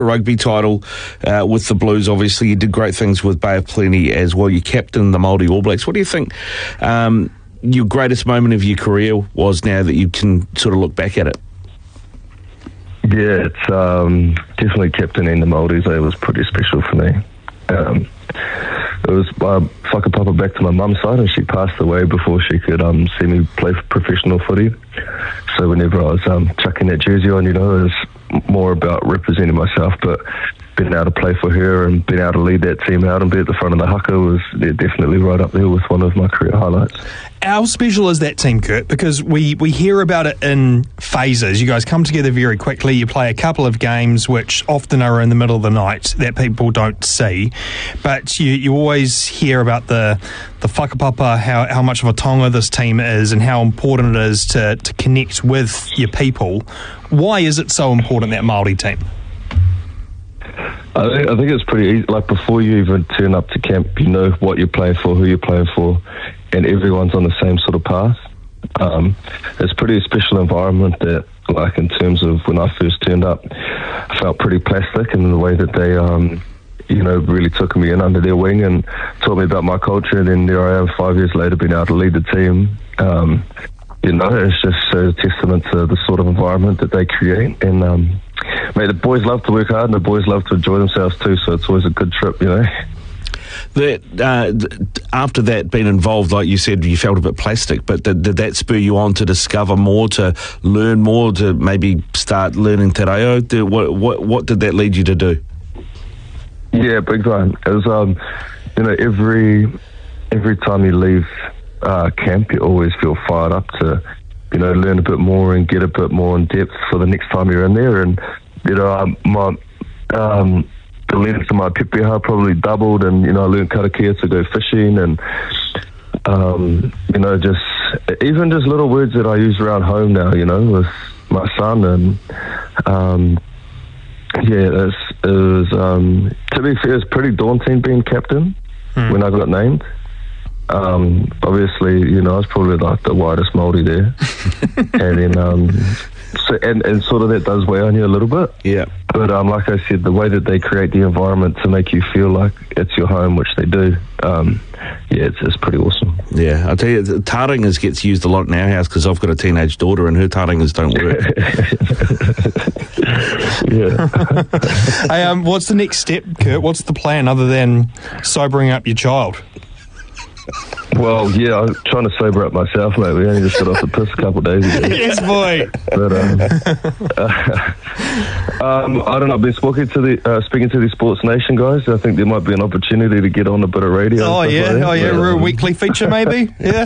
rugby title with the Blues. Obviously, you did great things with Bay of Plenty as well. You captained the Māori All Blacks. What do you think your greatest moment of your career was now that you can sort of look back at it? Yeah, it's definitely captaining the Māoris. It was pretty special for me. It was whakapapa back to my mum's side, and she passed away before she could see me play professional footy. So whenever I was chucking that jersey on, it was more about representing myself, but being able to play for her and being able to lead that team out and be at the front of the haka was definitely right up there with one of my career highlights. How special is that team, Kurt? Because we hear about it in phases. You guys come together very quickly. You play a couple of games which often are in the middle of the night that people don't see. But you always hear about the whakapapa, how much of a tonga this team is and how important it is to connect with your people. Why is it so important, that Māori team? I think it's pretty easy. Like, before you even turn up to camp, you know what you're playing for, who you're playing for, and everyone's on the same sort of path. It's a pretty special environment that, like, in terms of when I first turned up, I felt pretty plastic in the way that they, really took me in under their wing and taught me about my culture. And then there I am 5 years later being able to lead the team. It's just a testament to the sort of environment that they create. And, mate, the boys love to work hard and the boys love to enjoy themselves too, so it's always a good trip, After that, being involved, like you said, you felt a bit plastic, but did that spur you on to discover more, to learn more, to maybe start learning te reo? What did that lead you to do? Yeah, big time. It was, every time you leave camp, you always feel fired up to, learn a bit more and get a bit more in depth for the next time you're in there. And, the length of my pepeha probably doubled, and, I learned karakia to go fishing, and, just little words that I use around home now, with my son. And, to be fair, it's pretty daunting being captain when I got named. Obviously, I was probably like the whitest Māori there. And then, and sort of that does weigh on you a little bit. Yeah. But like I said, the way that they create the environment to make you feel like it's your home, which they do, it's pretty awesome. Yeah, I'll tell you, taringas gets used a lot in our house because I've got a teenage daughter and her taringas don't work. Yeah. Hey, what's the next step, Kurt? What's the plan other than sobering up your child? Well, yeah, I'm trying to sober up myself, mate. We only just got off the piss a couple of days ago. Yes, boy. But I don't know. I've been speaking to the Sports Nation guys. I think there might be an opportunity to get on a bit of radio. Oh yeah, a weekly feature maybe. Yeah.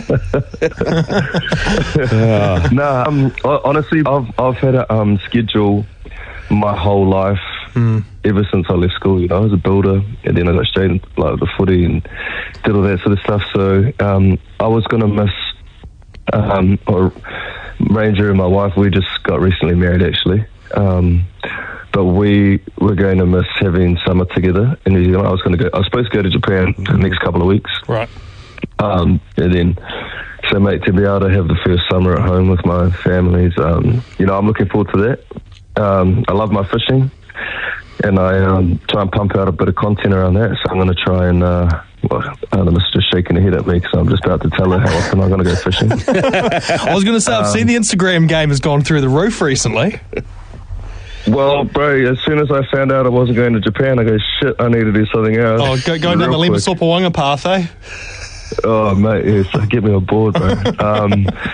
Honestly, I've had a schedule my whole life. Ever since I left school, I was a builder, and then I got straight into the footy and did all that sort of stuff. So I was going to miss Ranger and my wife. We just got recently married, actually, but we were going to miss having summer together in New Zealand. I was supposed to go to Japan the next couple of weeks, right? And then, so mate, to be able to have the first summer at home with my families, I'm looking forward to that. I love my fishing. And I try and pump out a bit of content around that. So I'm going to try and, Anna's just shaking her head at me because I'm just about to tell her how often I'm going to go fishing. I was going to say, I've seen the Instagram game has gone through the roof recently. Well, bro, as soon as I found out I wasn't going to Japan, I go, shit, I need to do something else. Oh, going down the Lima Sopawanga path, eh? Oh, mate, yes, get me on board, bro. I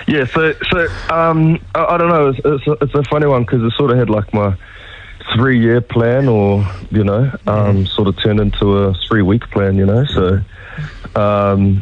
don't know, it's a funny one because it sort of had like my 3-year plan, or sort of turned into a 3-week plan, so